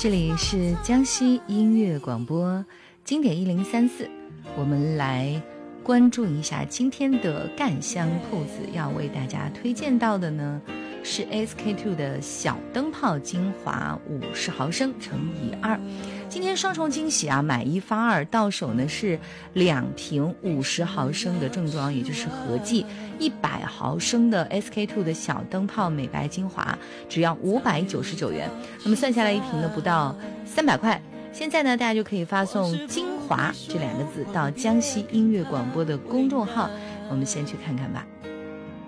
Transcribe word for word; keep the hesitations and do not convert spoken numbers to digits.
这里是江西音乐广播经典一零三四，我们来关注一下今天的赣香铺子。要为大家推荐到的呢是 S K two 的小灯泡精华五十毫升乘以二。今天双重惊喜啊，买一发二，到手呢是两瓶五十毫升的正装，也就是合计一百毫升的 S K two 的小灯泡美白精华，只要五百九十九元。那么算下来一瓶呢不到三百块。现在呢大家就可以发送精华这两个字到江西音乐广播的公众号，我们先去看看吧。